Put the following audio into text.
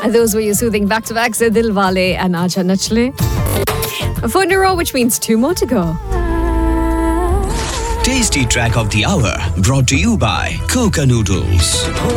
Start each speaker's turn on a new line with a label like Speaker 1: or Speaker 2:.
Speaker 1: And those were your soothing back-to-backs, Dilwale and Acha Nachle. 4 in a row, which means 2 more to go.
Speaker 2: Tasty track of the hour brought to you by Coca Noodles.